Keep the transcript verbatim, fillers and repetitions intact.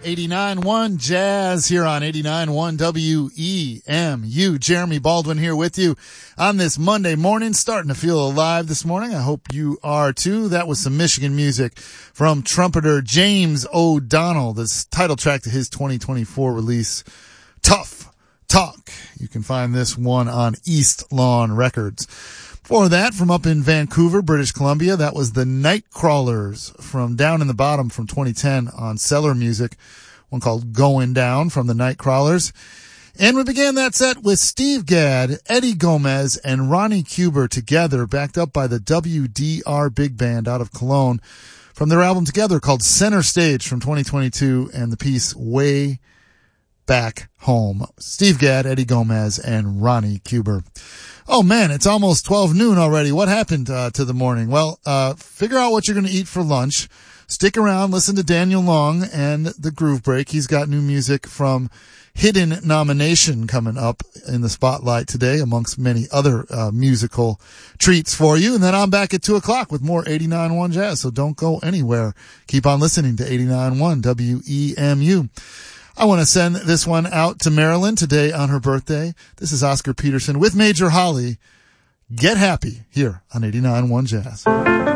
eighty-nine point one Jazz here on eighty-nine point one W E M U. Jeremy Baldwin here with you on this Monday morning, starting to feel alive this morning. I hope you are too. That was some Michigan music from trumpeter James O'Donnell, this title track to his twenty twenty-four release, Tough Talk. You can find this one on East Lawn Records. Before that, from up in Vancouver, British Columbia, that was the Nightcrawlers from Down in the Bottom from twenty ten on Cellar Music, one called Going Down from the Nightcrawlers. And we began that set with Steve Gadd, Eddie Gomez, and Ronnie Cuber together, backed up by the W D R Big Band out of Cologne, from their album together called Center Stage from twenty twenty-two, and the piece Way Back Home. Steve Gadd, Eddie Gomez, and Ronnie Cuber. Oh man, it's almost twelve noon already. What happened uh, to the morning? Well, uh, figure out what you're going to eat for lunch. Stick around, listen to Daniel Long and the Groove Break. He's got new music from Hidden Nomination coming up in the spotlight today, amongst many other uh, musical treats for you. And then I'm back at two o'clock with more eighty-nine point one Jazz, so don't go anywhere. Keep on listening to eighty-nine point one W E M U. I want to send this one out to Marilyn today on her birthday. This is Oscar Peterson with Major Holly. Get happy here on eighty-nine point one Jazz.